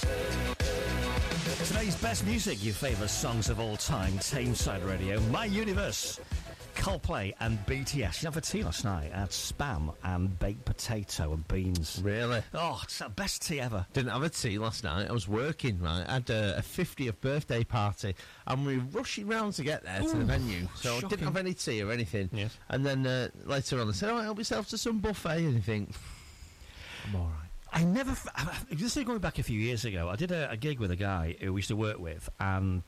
Today's best music, your favourite songs of all time, Tameside Radio, My Universe, Coldplay and BTS. You know, for tea last night, I had spam and baked potato and beans. Really? Oh, it's the best tea ever. Didn't have a tea last night. I was working, right? I had a 50th birthday party, and we were rushing round to get there to the venue. So shocking. I didn't have any tea or anything. Yes. And then later on, I said, help yourself to some buffet. And you think, I'm all right. I never... This is going back a few years ago. I did a gig with a guy who we used to work with, and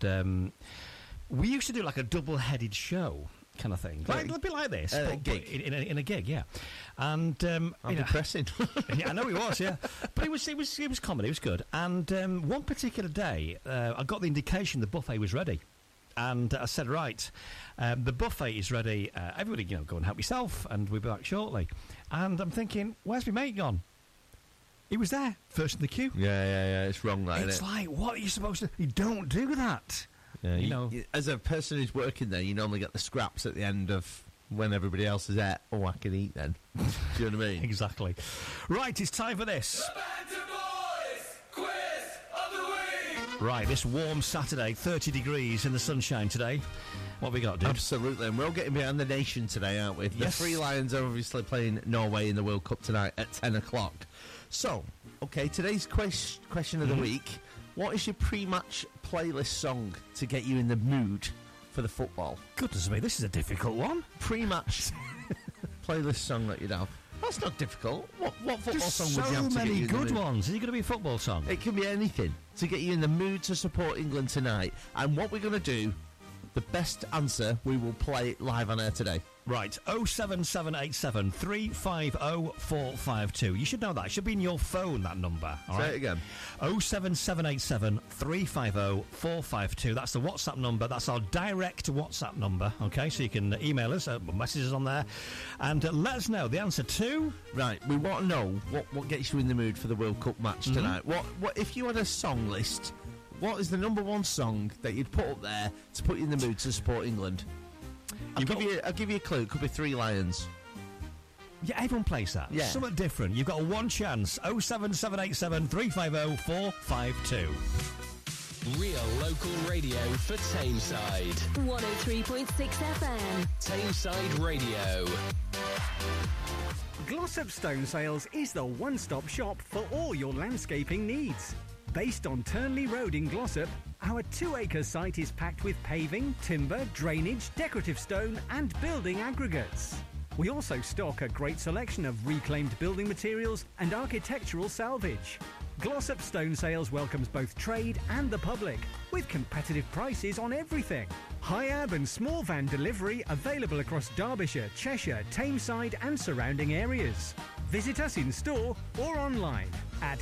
we used to do like a double-headed show kind of thing. Like, a bit like this. Gig. In a gig, yeah. And... I'm depressing. Yeah, I know he was, yeah. But it was comedy, it was good. And one particular day, I got the indication the buffet was ready. And I said, right, the buffet is ready. Everybody, go and help yourself, and we'll be back shortly. And I'm thinking, where's my mate gone? He was there, first in the queue. Yeah. It's wrong, that, It's isn't it? like, what are you supposed to... You don't do that. Yeah, you know. As a person who's working there, you normally get the scraps at the end of when everybody else is at, I can eat then. Do you know what I mean? Exactly. Right, it's time for this. The Banter Boys Quiz of the Week. Right, this warm Saturday, 30 degrees in the sunshine today. What have we got, dude? Absolutely, and we're all getting behind the nation today, aren't we? Yes. The Three Lions are obviously playing Norway in the World Cup tonight at 10 o'clock. So, okay, today's question of the week. What is your pre-match playlist song to get you in the mood for the football? Goodness me, this is a difficult one. Pre-match playlist song that you'd have. That's not difficult. What football There's song would you have to so get you many in the good mood? ones. Is it going to be a football song? It can be anything to get you in the mood to support England tonight. And what we're going to do, the best answer, we will play it live on air today. Right, 07787 350 452. You should know that. It should be in your phone, that number. All Say right? it again. 07787 350 452. That's the WhatsApp number. That's our direct WhatsApp number. Okay, so you can email us, messages on there, and let us know the answer to... Right, we want to know what gets you in the mood for the World Cup match tonight. What if you had a song list, what is the number one song that you'd put up there to put you in the mood to support England? I'll give you a clue. It could be Three Lions. Yeah, everyone plays that. Yeah. Something different. You've got one chance. 07787 350 452. Real local radio for Tameside. 103.6 FM. Tameside Radio. Glossop Stone Sales is the one-stop shop for all your landscaping needs. Based on Turnley Road in Glossop, our 2-acre site is packed with paving, timber, drainage, decorative stone and building aggregates. We also stock a great selection of reclaimed building materials and architectural salvage. Glossop Stone Sales welcomes both trade and the public, with competitive prices on everything. High-ab and small van delivery available across Derbyshire, Cheshire, Tameside and surrounding areas. Visit us in store or online at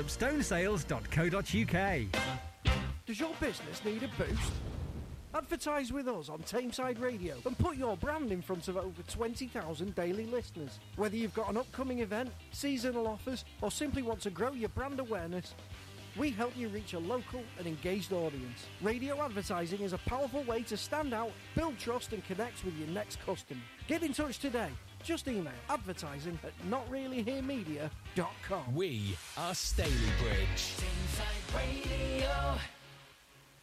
glossopstonesales.co.uk. Does your business need a boost? Advertise with us on Tameside Radio and put your brand in front of over 20,000 daily listeners. Whether you've got an upcoming event, seasonal offers, or simply want to grow your brand awareness, we help you reach a local and engaged audience. Radio advertising is a powerful way to stand out, build trust and connect with your next customer. Get in touch today. Just email advertising@notreallyheremedia.com. We are Stalybridge. Tameside Radio.